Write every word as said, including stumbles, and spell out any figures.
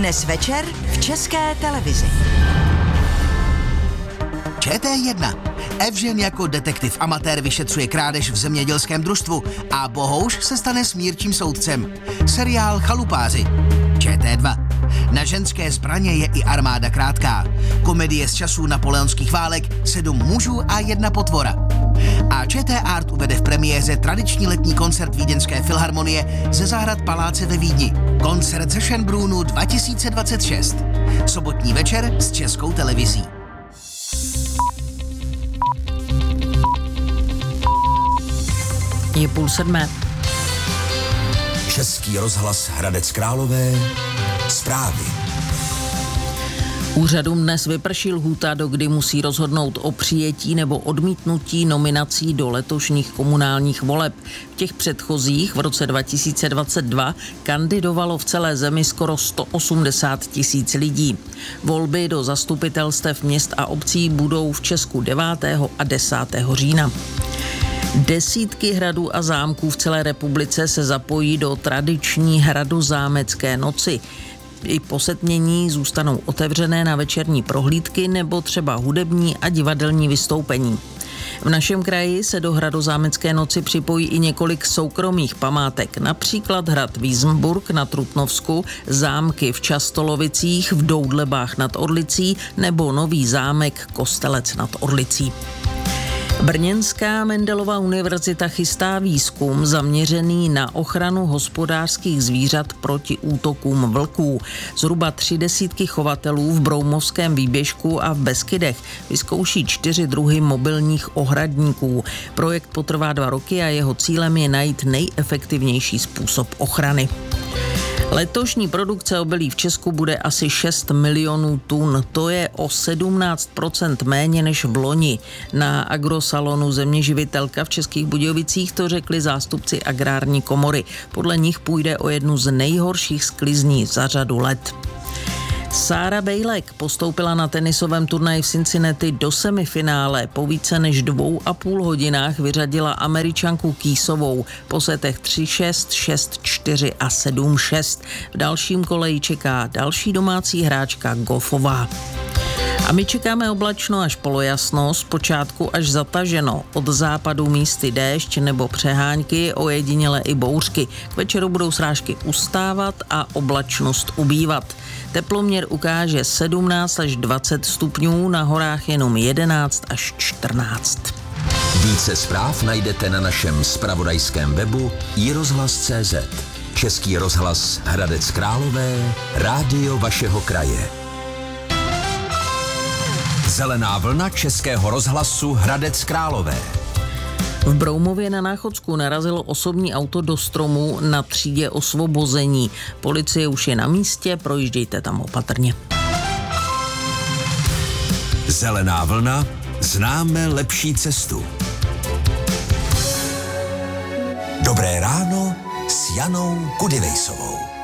Dnes večer v České televizi. Č T jedna. Evžen jako detektiv amatér vyšetřuje krádež v zemědělském družstvu a Bohouš se stane smírčím soudcem. Seriál Chalupáři. Č T dva. Na ženské zbraně je i armáda krátká. Komedie z časů napoleonských válek, sedm mužů a jedna potvora. A Č T Art uvede v premiéře tradiční letní koncert Vídeňské filharmonie ze zahrad Paláce ve Vídni. Koncert ze Schönbrunnu dva tisíce dvacet šest. Sobotní večer s Českou televizí. Je půl sedmé. Český rozhlas Hradec Králové. Zprávy. Úřadům dnes vyprší lhůta, do kdy musí rozhodnout o přijetí nebo odmítnutí nominací do letošních komunálních voleb. V těch předchozích v roce dva tisíce dvacet dva kandidovalo v celé zemi skoro sto osmdesát tisíc lidí. Volby do zastupitelstev měst a obcí budou v Česku devátého a desátého října. Desítky hradů a zámků v celé republice se zapojí do tradiční hradozámecké noci. I po setmění zůstanou otevřené na večerní prohlídky nebo třeba hudební a divadelní vystoupení. V našem kraji se do hradozámecké noci připojí i několik soukromých památek, například hrad Vízmburk na Trutnovsku, zámky v Častolovicích, v Doudlebách nad Orlicí nebo nový zámek Kostelec nad Orlicí. Brněnská Mendelova univerzita chystá výzkum zaměřený na ochranu hospodářských zvířat proti útokům vlků. Zhruba tři desítky chovatelů v Broumovském výběžku a v Beskydech vyzkouší čtyři druhy mobilních ohradníků. Projekt potrvá dva roky a jeho cílem je najít nejefektivnější způsob ochrany. Letošní produkce obilí v Česku bude asi šest milionů tun. To je o sedmnáct procent méně než v loni. Na agrosalonu Zeměživitelka v Českých Budějovicích to řekli zástupci agrární komory. Podle nich půjde o jednu z nejhorších sklizní za řadu let. Sára Bejlek postoupila na tenisovém turnaji v Cincinnati do semifinále. Po více než dvou a půl hodinách vyřadila Američanku Kýsovou po setech tři šest, šest čtyři a sedm šest. V dalším kole ji čeká další domácí hráčka Goffová. A my čekáme oblačno až polojasno, zpočátku až zataženo. Od západu místy déšť nebo přehánky, ojediněle i bouřky. K večeru budou srážky ustávat a oblačnost ubývat. Teploměr ukáže sedmnáct až dvacet stupňů, na horách jenom jedenáct až čtrnáct. Více zpráv najdete na našem zpravodajském webu i rozhlas tečka cé zet. Český rozhlas Hradec Králové, rádio vašeho kraje. Zelená vlna Českého rozhlasu Hradec Králové. V Broumově na Náchodsku narazilo osobní auto do stromu na třídě Osvobození. Policie už je na místě, projíždějte tam opatrně. Zelená vlna, známe lepší cestu. Dobré ráno s Janou Kudivejsovou.